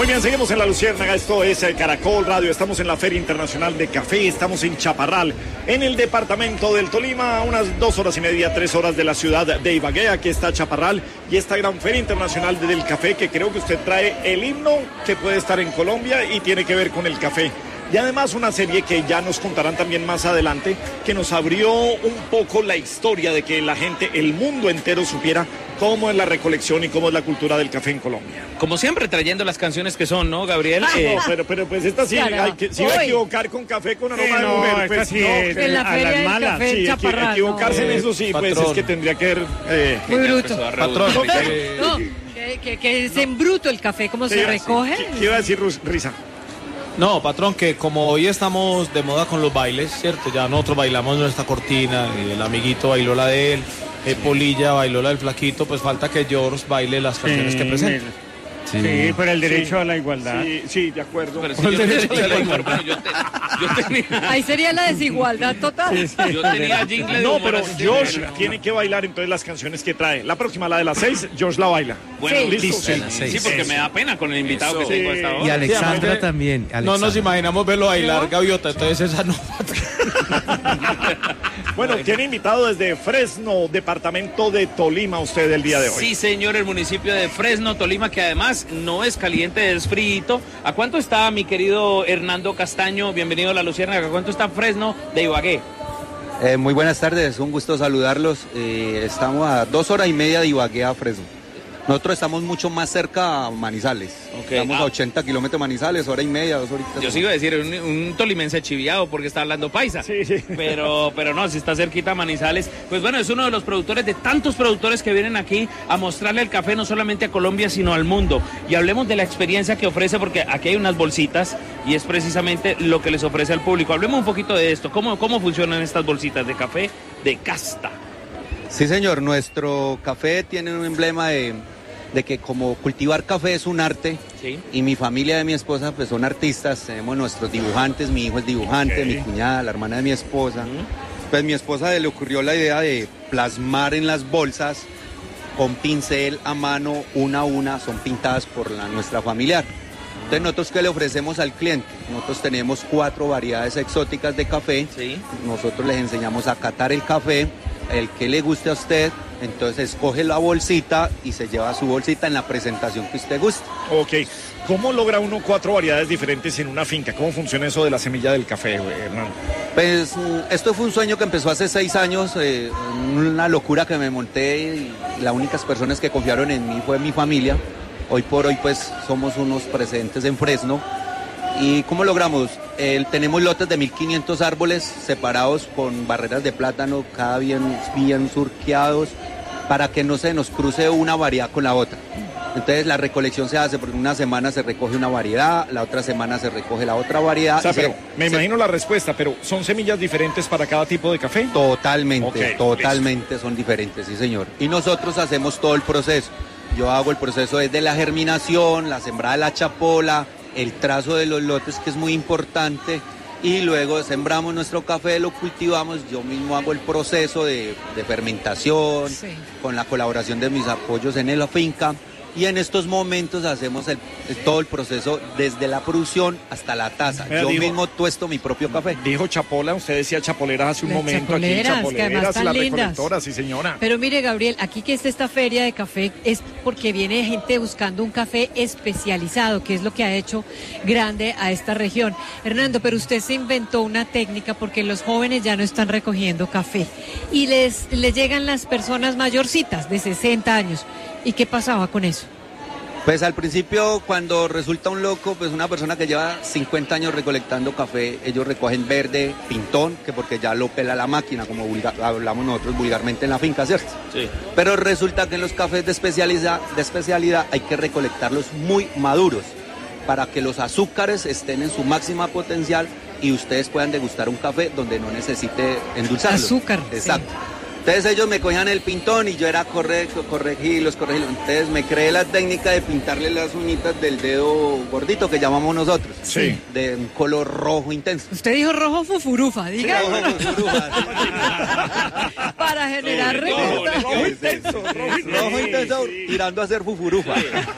Muy bien, seguimos en La Luciérnaga, esto es Caracol Radio, estamos en la Feria Internacional de Café, estamos en Chaparral, en el departamento del Tolima, a unas 2 horas y media, 3 horas de la ciudad de Ibagué. Aquí está Chaparral y esta gran Feria Internacional del Café, que creo que usted trae el himno que puede estar en Colombia y tiene que ver con el café. Y además una serie que ya nos contarán también más adelante, que nos abrió un poco la historia de que la gente, el mundo entero supiera cómo es la recolección y cómo es la cultura del café en Colombia. Como siempre, trayendo las canciones que son, ¿no, Gabriel? No, pero pues esta sí, si va a equivocar con café con aroma de mujer, pues sí, no. En la feria del café Sí, Chaparral. equivocarse en eso sí, patrón. pues es que tendría que ver... Muy bruto. Patrón, No, que es en bruto el café, ¿cómo se recoge? ¿Qué iba a decir Risa? no, patrón, que como hoy estamos de moda con los bailes, ¿cierto? Ya nosotros bailamos nuestra cortina, y el amiguito bailó la de él, Polilla bailó la del flaquito, pues falta que George baile las canciones que presenta. Sí, por el derecho a la igualdad. Sí, de acuerdo. Pero si yo tenía... Ahí sería la desigualdad total. Yo tenía jingle de No, humor pero así, George tiene que bailar entonces las canciones que trae. La próxima, la de las 6, George la baila. Bueno, Sí. listo. Listo. Sí, porque me da pena con el invitado que tengo hasta Y ahora. Alexandra también. No nos imaginamos verlo bailar gaviota, entonces esa no. Bueno, tiene invitado desde Fresno, departamento de Tolima, usted el día de hoy. Sí, señor, el municipio de Fresno, Tolima, que además no es caliente, es frío. ¿A cuánto está, mi querido Hernando Castaño? Bienvenido a La Luciérnaga. ¿A cuánto está Fresno de Ibagué? Muy buenas tardes, un gusto saludarlos. Estamos a 2 horas y media de Ibagué a Fresno. Nosotros estamos mucho más cerca a Manizales. Ok. Estamos a 80 kilómetros de Manizales, hora y media, 2 horitas. Yo sigo a decir, un tolimense chiviado porque está hablando paisa. Sí. Pero no, si está cerquita a Manizales. Pues bueno, es uno de los productores, de tantos productores que vienen aquí a mostrarle el café no solamente a Colombia, sino al mundo. Y hablemos de la experiencia que ofrece, porque aquí hay unas bolsitas y es precisamente lo que les ofrece al público. Hablemos un poquito de esto. ¿Cómo funcionan estas bolsitas de café de casta? Sí, señor, nuestro café tiene un emblema de que como cultivar café es un arte, Sí. y mi familia de mi esposa pues son artistas, tenemos nuestros dibujantes, mi hijo es dibujante, mi cuñada, la hermana de mi esposa. Pues mi esposa le ocurrió la idea de plasmar en las bolsas con pincel a mano, una a una, son pintadas por nuestra familiar. Entonces, ¿nosotros qué le ofrecemos al cliente? Nosotros tenemos 4 variedades exóticas de café. Sí. Nosotros les enseñamos a catar el café, el que le guste a usted. Entonces, escoge la bolsita y se lleva su bolsita en la presentación que usted guste. Ok. ¿Cómo logra uno 4 variedades diferentes en una finca? ¿Cómo funciona eso de la semilla del café, Hernando? Pues esto fue un sueño que empezó hace 6 años, una locura que me monté, y las únicas personas que confiaron en mí fue mi familia. Hoy por hoy pues somos unos presentes en Fresno. ¿Y cómo logramos? Tenemos lotes de 1.500 árboles separados con barreras de plátano, cada bien surqueados, para que no se nos cruce una variedad con la otra. Entonces la recolección se hace, porque una semana se recoge una variedad, la otra semana se recoge la otra variedad. O sea, pero me imagino la respuesta, pero ¿son semillas diferentes para cada tipo de café? Totalmente, Ok, totalmente son diferentes, sí señor. Y nosotros hacemos todo el proceso. Yo hago el proceso desde la germinación, la sembrada de la chapola, el trazo de los lotes, que es muy importante, y luego sembramos nuestro café, lo cultivamos. Yo mismo hago el proceso de fermentación, Sí. con la colaboración de mis apoyos en la finca. Y en estos momentos hacemos todo el proceso desde la producción hasta la taza. Mira, Yo dijo- mismo tuesto mi propio café. Dijo chapola, usted decía chapoleras hace un Las momento chapoleras, aquí, que además chapoleras, están las lindas. recolectoras, sí señora. Pero mire, Gabriel, aquí que está esta feria de café es porque viene gente buscando un café especializado, que es lo que ha hecho grande a esta región. Hernando, pero usted se inventó una técnica porque los jóvenes ya no están recogiendo café y les llegan las personas mayorcitas de 60 años. ¿Y qué pasaba con eso? Pues al principio, cuando resulta un loco, pues una persona que lleva 50 años recolectando café, ellos recogen verde, pintón, que porque ya lo pela la máquina, como hablamos nosotros vulgarmente en la finca, ¿cierto? Sí. Pero resulta que en los cafés de especialidad hay que recolectarlos muy maduros, para que los azúcares estén en su máxima potencial y ustedes puedan degustar un café donde no necesite endulzarlo. Azúcar, Exacto. Entonces ellos me cogían el pintón y yo era corregirlos. Entonces me creé la técnica de pintarle las uñitas del dedo gordito que llamamos nosotros. Sí. De un color rojo intenso. Usted dijo rojo fufurufa, diga. Sí, rojo fufurufa, sí. Para generar Rojo intenso. Rojo intenso tirando a ser fufurufa.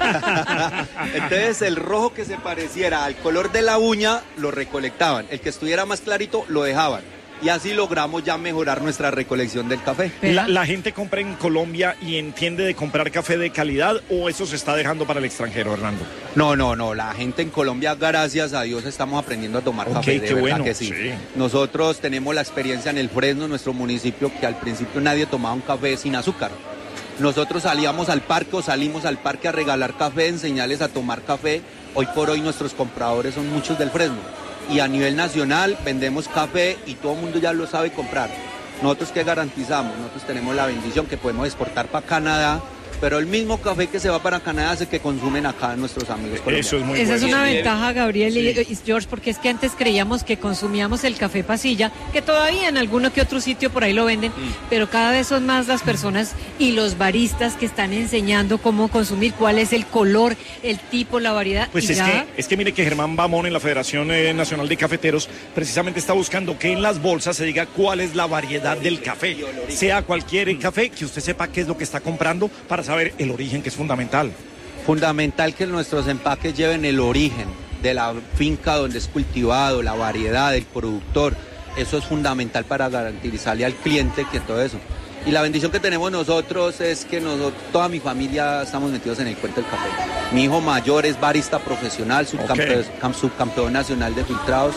Entonces el rojo que se pareciera al color de la uña lo recolectaban. El que estuviera más clarito lo dejaban. Y así logramos ya mejorar nuestra recolección del café. ¿La gente compra en Colombia y entiende de comprar café de calidad o eso se está dejando para el extranjero, Hernando? No. La gente en Colombia, gracias a Dios, estamos aprendiendo a tomar café. De verdad bueno, que sí. Nosotros tenemos la experiencia en el Fresno, nuestro municipio, que al principio nadie tomaba un café sin azúcar. Nosotros salíamos al parque o salimos al parque a regalar café, enseñarles a tomar café. Hoy por hoy nuestros compradores son muchos del Fresno. Y a nivel nacional vendemos café y todo el mundo ya lo sabe comprar. Nosotros ¿qué garantizamos? Nosotros tenemos la bendición que podemos exportar para Canadá, pero el mismo café que se va para Canadá es el que consumen acá nuestros amigos colombianos. Eso es muy Esa bueno. es una ventaja, Gabriel y George, porque es que antes creíamos que consumíamos el café pasilla, que todavía en alguno que otro sitio por ahí lo venden, pero cada vez son más las personas y los baristas que están enseñando cómo consumir, cuál es el color, el tipo, la variedad. Pues es que mire que Germán Bamón en la Federación Nacional de Cafeteros precisamente está buscando que en las bolsas se diga cuál es la variedad del café, sea cualquier café, que usted sepa qué es lo que está comprando para saber el origen, que es fundamental. Fundamental que nuestros empaques lleven el origen de la finca donde es cultivado, la variedad del productor. Eso es fundamental para garantizarle al cliente que todo eso. Y la bendición que tenemos nosotros es que toda mi familia estamos metidos en el cuento del café. Mi hijo mayor es barista profesional, subcampeón nacional de filtrados.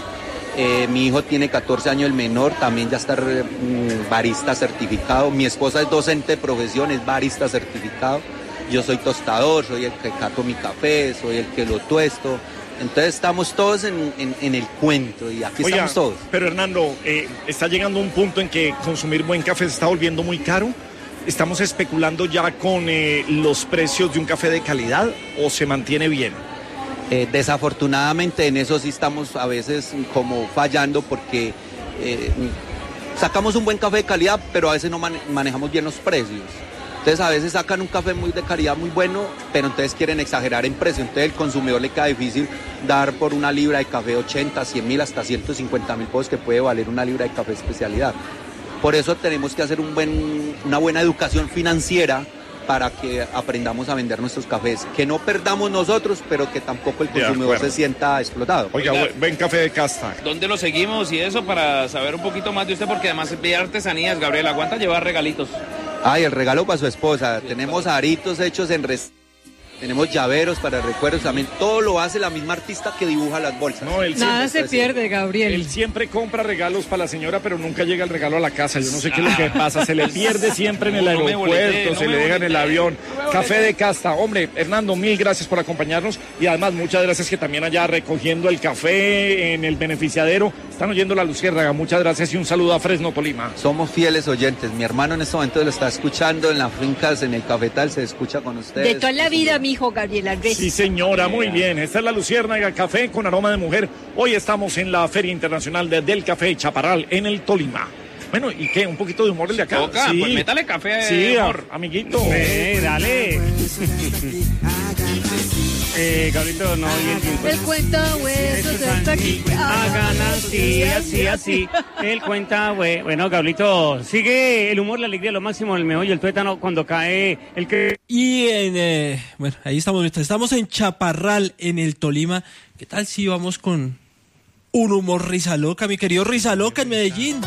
Mi hijo tiene 14 años, el menor, también ya está barista certificado. Mi esposa es docente de profesión, es barista certificado. Yo soy tostador, soy el que cato mi café, soy el que lo tuesto. Entonces estamos todos en el cuento y aquí estamos todos. Pero Hernando, está llegando un punto en que consumir buen café se está volviendo muy caro. ¿Estamos especulando ya con los precios de un café de calidad o se mantiene bien? Desafortunadamente en eso sí estamos a veces como fallando porque sacamos un buen café de calidad, pero a veces no manejamos bien los precios. Entonces a veces sacan un café muy de calidad muy bueno, pero entonces quieren exagerar en precio. Entonces el consumidor le queda difícil dar por una libra de café 80, 100 mil, hasta 150 mil pesos que puede valer una libra de café especialidad. Por eso tenemos que hacer una buena educación financiera para que aprendamos a vender nuestros cafés, que no perdamos nosotros, pero que tampoco el consumidor se sienta explotado. Oiga, ven café de casta. ¿Dónde lo seguimos y eso para saber un poquito más de usted? Porque además de artesanías, Gabriel, aguanta llevar regalitos. Ay, el regalo para su esposa. Tenemos aritos hechos tenemos llaveros para recuerdos también. Todo lo hace la misma artista que dibuja las bolsas. No, nada se pierde, Gabriel. Él siempre compra regalos para la señora, pero nunca llega el regalo a la casa. Yo no sé qué es lo que pasa. Se le pierde siempre en el aeropuerto, se le deja en el avión. Café de casta. Hombre, Hernando, mil gracias por acompañarnos. Y además, muchas gracias que también allá recogiendo el café en el beneficiadero. Están oyendo la Luciérnaga. Muchas gracias y un saludo a Fresno, Tolima. Somos fieles oyentes. Mi hermano en este momento lo está escuchando en las fincas, en el cafetal, se escucha con ustedes. De toda la vida, mi hijo Gabriel Andrés. Sí, señora, muy bien. Esta es la Luciérnaga Café con aroma de mujer. Hoy estamos en la Feria Internacional del Café Chaparral en el Tolima. Bueno, ¿y qué? ¿Un poquito de humor el de acá? Toca, sí. Pues métale café. Sí, amiguito. Dale. Gabrito, no oye el tiempo. El cuenta huesos está aquí. Hagan así. El cuenta huesos. Bueno, Gabrito, sigue el humor, la alegría, lo máximo, el meollo, el tuétano cuando cae el que... Y bueno, ahí estamos en Chaparral, en el Tolima. ¿Qué tal si vamos con un humor risa loca, mi querido Risa Loca en Medellín?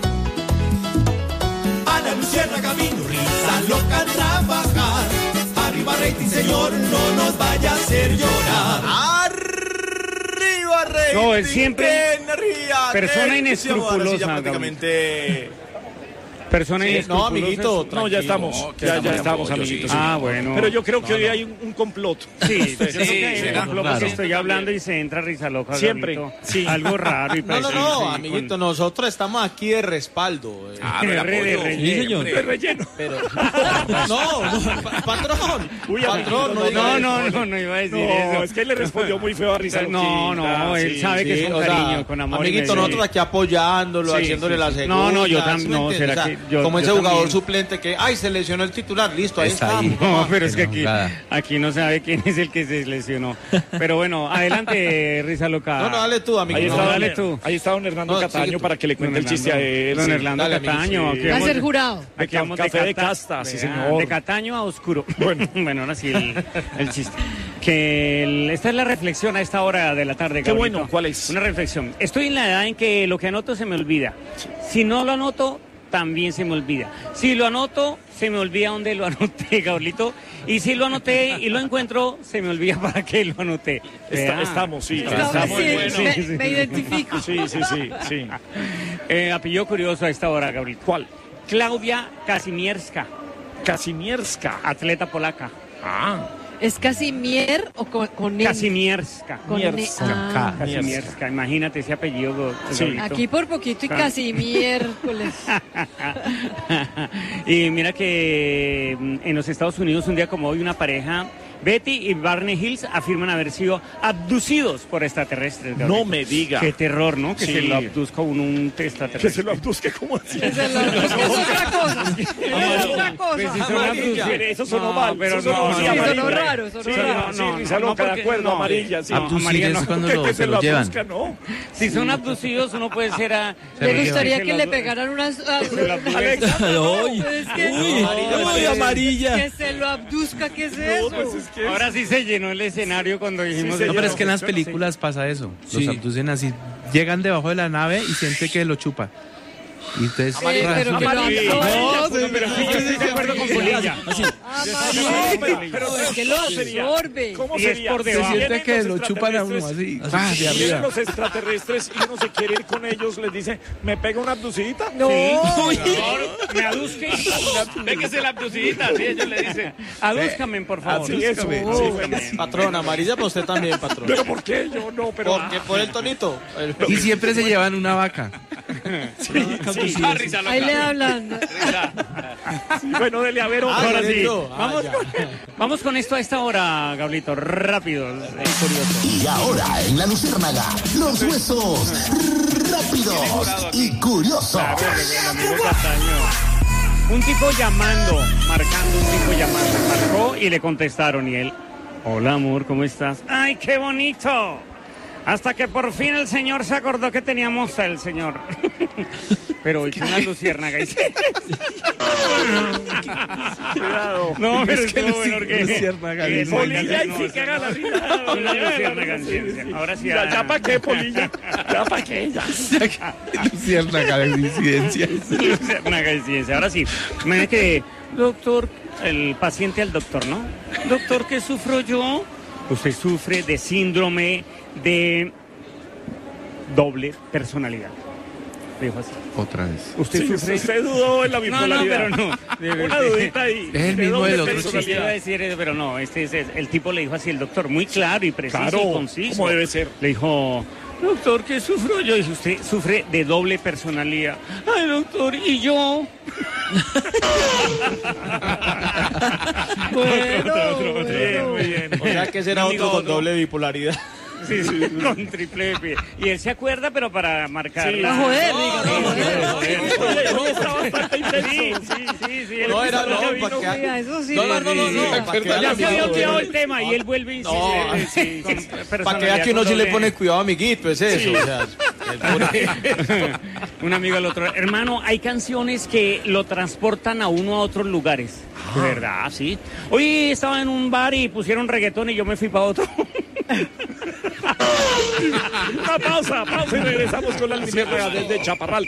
A la Luciérnaga camino, risa loca a trabajar. Arriba rating, señor, no nos vaya a hacer llorar. Arriba rating. No, él siempre persona inescrupulosa, prácticamente. Persona inescrupulosa. No, amiguito, No, ya estamos. Ya estamos, amiguitos. Ah, bueno. Pero yo creo que hoy hay un complot. Sí, estoy hablando y se entra Risa Loca. Siempre, Gabrito. sí. Algo raro. Y No, amiguito, nosotros estamos aquí de respaldo. Sí, señor. De relleno. Pero no, patrón. Uy, patrón, no iba a decir eso. No, es que él le respondió muy feo a Risa Loquita. No, él sabe que es con cariño, con amor. Amiguito, nosotros aquí apoyándolo, haciéndole la segunda. No, yo también. No, será que Como ese yo jugador también. suplente que, ay, se lesionó el titular, listo, ahí está. No, pero es que jugada. aquí no sabe quién es el que se lesionó. Pero bueno, adelante, Risa Loca. No, dale tú, amigo. Ahí No, está, dale tú. Ahí está don Hernando No, Cataño sigue tú. para que le cuente el chiste a él. Don sí. Hernando Dale, amigo, Cataño. sí. aquí Va a vamos- ser jurado. Aquí vamos Café de casta, sí, Vean, señor. De Cataño a oscuro. Bueno, ahora sí el chiste. Esta es la reflexión a esta hora de la tarde, Qué Gabrielito. bueno, ¿cuál es? Una reflexión. Estoy en la edad en que lo que anoto se me olvida. Si no lo anoto, también se me olvida. Si lo anoto, se me olvida dónde lo anoté, Gabrielito. Y si lo anoté y lo encuentro, se me olvida para qué lo anoté. Vea. Estamos, sí. Estamos, sí, bueno. me identifico. Sí. Apellido curioso a esta hora, Gabrielito. ¿Cuál? Claudia Kazimierska, Kazimierska. atleta polaca. ¿Es Casimier o con N? Kazimierska. Con N. Mierska. Ah. Kazimierska, imagínate ese apellido. Sí. Gabrielito. Aquí por poquito y casi miércoles. Y mira que en los Estados Unidos un día como hoy una pareja, Betty y Barney Hills, afirman haber sido abducidos por extraterrestres. Gabriel. No me diga. Qué terror, ¿no? Que Sí. se lo abduzca un extraterrestre. Que se lo abduzque como así. Esa es otra cosa. Esa es otra Pues si cosa. son Amarilla. abducidos- Eso sonó No, mal. pero Eso sonó no, así, Sí, amarilla. sonó raro, sonó Sí, raro. sí, Risa Loca, de porque- acuerdo, amarilla, sí. Abducir amarilla es no. cuando Que se lo llevan. abduzca, no. Si son abducidos, uno puede ser a... ¿Le gustaría Se que lo le abdu- pegaran unas... se lo abducen. Ay, Es que uy, amarilla. que se lo abduzca, ¿qué es eso? Ahora sí se llenó el escenario cuando dijimos... se No, pero es llenó. que en las películas pasa eso. Los Sí. abducen así. Llegan debajo de la nave y siente que lo chupa. Y entonces... Sí, pero que lo Amarilla. absorbe. pero sí, yo estoy de acuerdo con Polilla. Pero Es que lo absorbe. ¿Cómo Y es sería? por Se debajo. siente Vienen que los lo chupan a uno así. extraterrestres, Ah, de Vienen arriba. los extraterrestres y uno se quiere ir con ellos, les dice, ¿me pega una abducidita? No. Me aduzque. Péguese la abducidita, sí, ellos le dicen. Adúzcame, por favor. Sí, eso. Sí, Patrón, amarilla para usted también, patrón. ¿Pero por qué? Yo no, pero... Porque por el tonito. Y siempre se llevan una vaca. Ah, Risa Loca. Ahí le hablan. Bueno, dele a ver otro. Ahora sí. Vamos. Vamos con esto a esta hora, Gablito. Rápido. Curioso. Y ahora en la Luciérnaga, los huesos rápidos y curiosos. El amigo Cataño. Un tipo llamando, marcando, un tipo llamando. Marcó y le contestaron y él, hola amor, ¿cómo estás? ¡Ay, qué bonito! Hasta que por fin el señor se acordó que teníamos el señor. Pero hizo una luciérnaga y se... Cuidado. No, pero Es que estuvo bueno porque... luciérnaga, que dice. Polilla y no, sí eso que haga la no. risa. Una luciérnaga en ciencia. Ahora sí. Ya para qué, Polilla. Ya para qué, ya. Luciérnaga de incidencia. Luciérnaga en ciencia. Ahora sí. Imagínate que, doctor, el paciente al doctor, ¿no? Doctor, ¿qué sufro yo? Usted sufre de síndrome de doble personalidad. Le dijo así. Otra vez. Usted Sí, sufre... usted dudó en la No, bipolaridad. no, pero no. Una dudita ahí. Es el de mismo doble del otro Iba a personalidad. decir, pero no, el tipo le dijo así, el doctor, muy claro y preciso Claro, y conciso. como debe ser. Le dijo, doctor, ¿qué sufro yo? Dice, usted sufre de doble personalidad. Ay, doctor, ¿y yo? Bueno, Bien, muy bien. O sea que será Amigo, otro con otro. doble bipolaridad. Sí, con triple P. Y él se acuerda, pero para marcar. Sí. la- No, joder, diga, no, joder. Hoy está bastante intenso. Sí. No, era episodio no, vino para que... Mira, eso sí. No, sí. para que Ya se había olvidado vea el tema y él vuelve y insiste. para que vea que uno sí le pone cuidado, amiguito, es eso. O sea, un amigo al otro. Hermano, hay canciones que lo transportan a uno a otros lugares. De verdad, sí. Hoy estaba en un bar y pusieron reggaetón y yo me fui para otro. Una pausa y regresamos con la luciérnaga desde Chaparral.